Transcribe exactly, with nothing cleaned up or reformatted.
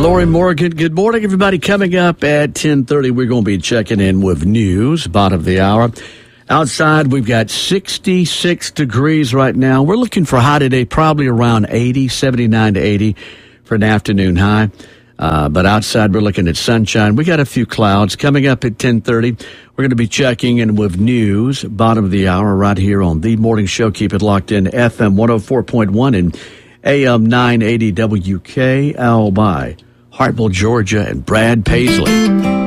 Lori Morgan, good morning, everybody. Coming up at ten thirty, we're going to be checking in with news, bottom of the hour. Outside, we've got sixty-six degrees right now. We're looking for a high today, probably around eighty, seventy-nine to eighty for an afternoon high. Uh, but outside, we're looking at sunshine. We got a few clouds. Coming up at ten thirty, we're going to be checking in with news, bottom of the hour, right here on The Morning Show. Keep it locked in, F M one oh four point one and A M nine eighty W K L by Hartville, Georgia, and Brad Paisley.